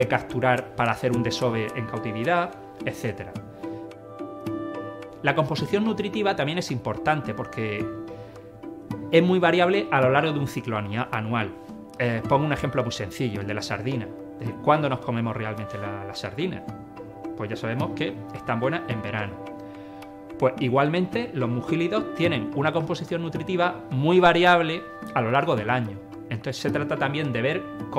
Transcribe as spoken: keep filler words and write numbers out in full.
capturar para hacer un desove en cautividad, etcétera. La composición nutritiva también es importante porque es muy variable a lo largo de un ciclo anual. Eh, pongo un ejemplo muy sencillo, el de la sardina. ¿Cuándo nos comemos realmente la, la sardina? Pues ya sabemos que están buenas en verano. Pues igualmente los mugílidos tienen una composición nutritiva muy variable a lo largo del año. Entonces se trata también de ver cómo